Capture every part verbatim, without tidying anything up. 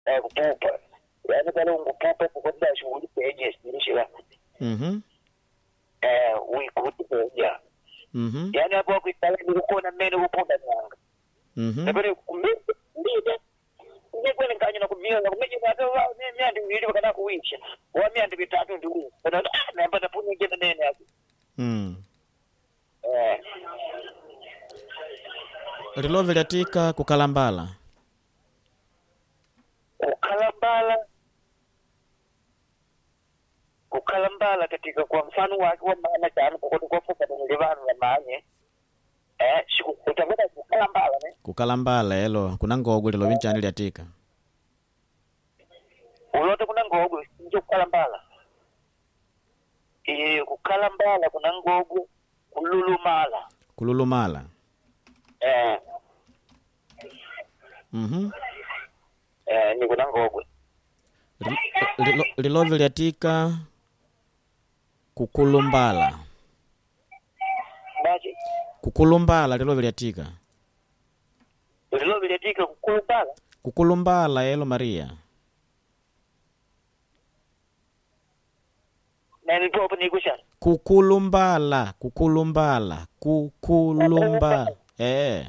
eh kupupa yani pale ungupupa kukoda shughuli peje dirishira Mhm. eh uikuti peja Mhm. yani hapo kuitala ni kuona meno kupunda nyanga Mhm. tabiri kumbe ndide ndiye kwene kanya na kumia na kumeje hata wao mimi mimi ndio nilivyo kana kuisha wa mimi ndio bitatu ndio na na mpata puni ngene nene hapo Mm. eh Rilove lyatika kukalambala. kukalambala kukalambala katika kwa mfano wake wa maana jana kwa kwa fuka ndio livano la manye eh siku utakwenda kukalambala ne Kukalambala elo kuna ngogo lilo vinchani lyatika. ulote kuna ngogo ndio kukalambala eh kukalambala kuna ngogo kululumala Kululumala. eh Mhm. eh ni kuna ngogo Rilove lyatika kukulumbala. baje Kukulumbala rilove lyatika. lilo biletika kukalambala Kukulumbala elo Maria. na ni popo ni kusha Kukulumbala, kukulumbala, kukulumba. Eh.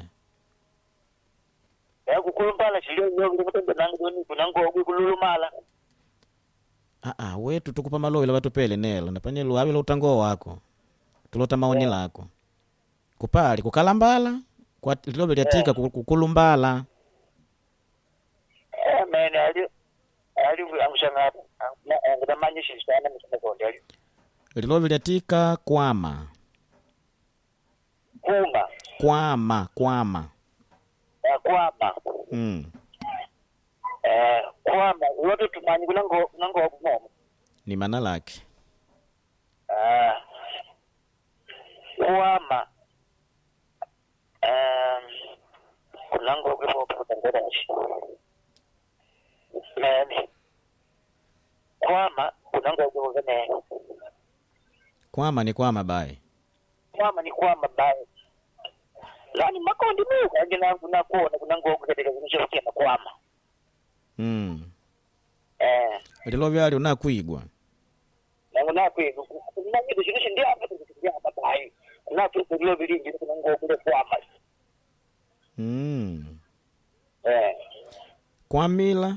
eh kukalambala sio ndio mtendo nangu ni kuna ngogo kululumala Ah ah, wetu tukupa malowi la watupele nelo napanye luawi la utango wako. Tulota maoni lako. Kupali kukalambala kwa rilove lyatika kukulumbala. eh mene ali ali amshangata na ngamanye shishana mshana konde ali Rilove lyatika kwama. kuma Kwama, kwama. eh kwama Mm. eh kwama wote tumanyi kuna ngo ngo ngomo Ni maana lake. ah kwama eh kuna ngo kwa kutangora shi mene kwama kuna ngo kwa ne Kwama ni kwama bai. kwama ni kwama bae lani makondi mu ngina kuna kuona kuna ngo katika kunishokia na kwama Mm. eh Rilove ali unakuigwa. nangu nakwe kunangi dishinishi ndio hapa tukifikia hapa bai na tulio bilingi kuna ngo kule kwama Mm. eh Kwamila,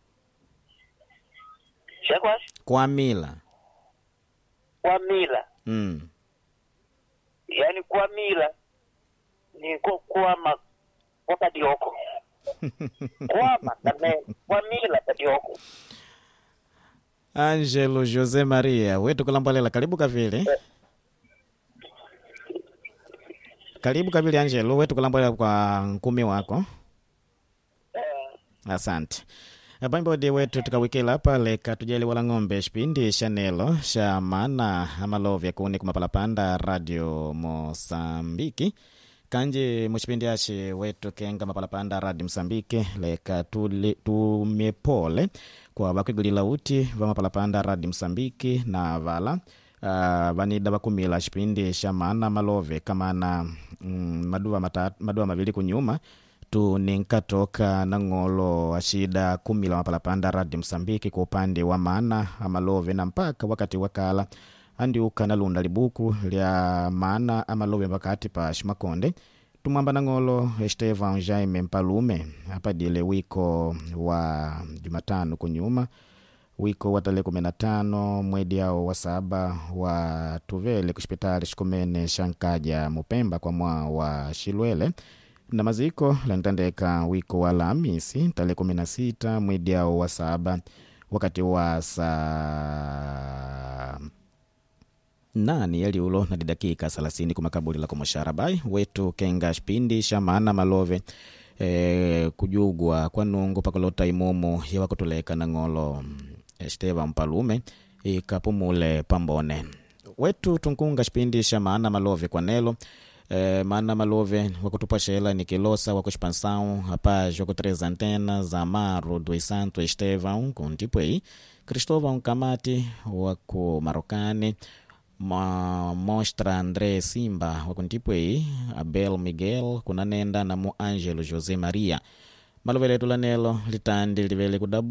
shakwa kwamila. kwa mila Mm. yani kwa mila ni kwa kwama kwa kadioko kwama na me kwa mila kadioko Angelo Jose Maria, wetu kulambalela karibu kavile. Karibu kavile Angelo, wetu kulambalela kwa nkumi wako. Asante. Abambode wetu tukawikila hapa leka tujali wala ng'ombe shipindi shanelo sha maana amalovya kuni kumapalapanda radio Mosambiki kanje mushipindi ashe wetu kenga mapalapanda radio Mosambiki leka tuli, tumepole kwa bakwigulila uti va mapalapanda radio Mosambiki na vala uh, vanida bakumila shipindi sha maana malove kamana mm, maduwa matatu maduwa mavili kunyuma tu ninkatoka na ngolo ashida kumi la mapalapanda radio Mosambiki kwa upande wa maana amalove na mpaka wakati wakala andi uka na lunda libuku lya maana amalove wakati pa Shimakonde tumwamba na ngolo Estevan Jaime Mpalume hapa dile wiko wa Jumatano kunyuma wiko wa tarehe kumi na tano mwezi ao wa saba wa tuvele kushipitali shikumene shankaja Mupemba kwa mwa wa Shilwele na maziko lanitandeka wiko wa Alhamisi tarehe kumi na sita mwezi ao wa saba wakati wa saa nani yali ulo na dakika thelathini kumakabuli la kumosharabai wetu kenga shpindi shamana malove e, kujugwa kwa nungu pakolota imumu ya wakutuleka na ngolo Esteban Mpalume ikapumule pambone wetu tunkunga shpindi shamana malove kwa nelo e, maana malove wakutupa shela ni kilosa wakushipansao hapa joko tres antena za Maro do Santo Esteban kuntipwei Cristóvão Kamati wako Marokani Ma Mostra André Simba wakuntipwei Abel Miguel kunanenda na Mo Angelo Jose Maria malovele tulanelo litandi livele kudabu